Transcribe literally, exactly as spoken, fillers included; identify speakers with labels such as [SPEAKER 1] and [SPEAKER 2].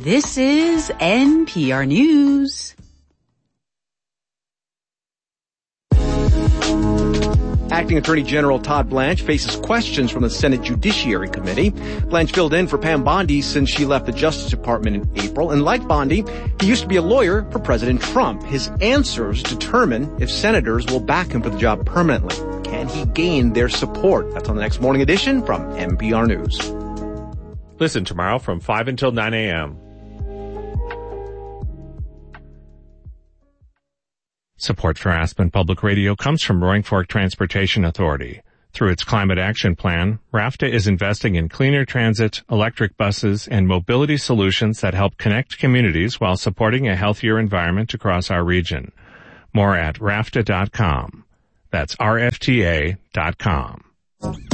[SPEAKER 1] This is N P R News.
[SPEAKER 2] Acting Attorney General Todd Blanche faces questions from the Senate Judiciary Committee. Blanche filled in for Pam Bondi since she left the Justice Department in April. And like Bondi, he used to be a lawyer for President Trump. His answers determine if senators will back him for the job permanently. Can he gain their support? That's on the next morning edition from N P R News.
[SPEAKER 3] Listen tomorrow from five until nine a.m. Support for Aspen Public Radio comes from Roaring Fork Transportation Authority. Through its Climate Action Plan, RAFTA is investing in cleaner transit, electric buses, and mobility solutions that help connect communities while supporting a healthier environment across our region. More at rafta dot com. That's R F T A dot com.